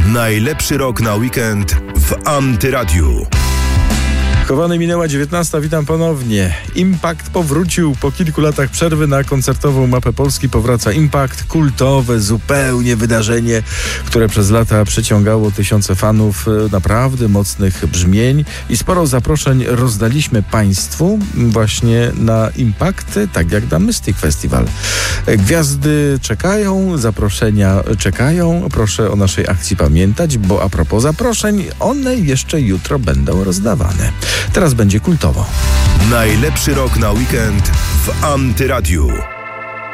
Najlepszy rok na weekend w Antyradiu. Chowany minęła 19. Witam ponownie. Impact powrócił po kilku latach przerwy na koncertową mapę Polski. Powraca Impact, kultowe zupełnie wydarzenie, które przez lata przyciągało tysiące fanów naprawdę mocnych brzmień i sporo zaproszeń rozdaliśmy Państwu właśnie na Impact, tak jak na Mystic Festival. Gwiazdy czekają, zaproszenia czekają. Proszę o naszej akcji pamiętać, bo a propos zaproszeń, one jeszcze jutro będą rozdawane. Teraz będzie kultowo. Najlepszy rok na weekend w Antyradiu.